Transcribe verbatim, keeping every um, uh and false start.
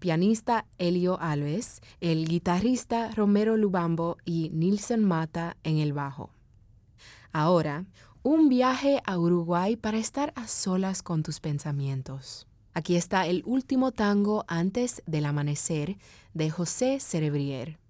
pianista Elio Alves, el guitarrista Romero Lubambo y Nilson Mata en el bajo. Ahora, un viaje a Uruguay para estar a solas con tus pensamientos. Aquí está el último tango antes del amanecer de José Cerebrier.